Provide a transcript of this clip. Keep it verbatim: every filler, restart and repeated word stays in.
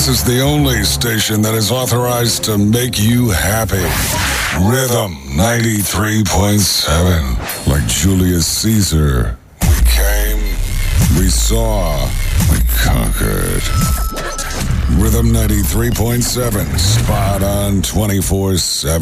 This is the only station that is authorized to make you happy. Rhythm ninety-three point seven. Like Julius Caesar, we came, we saw, we conquered. Rhythm ninety-three point seven. Spot on twenty-four seven.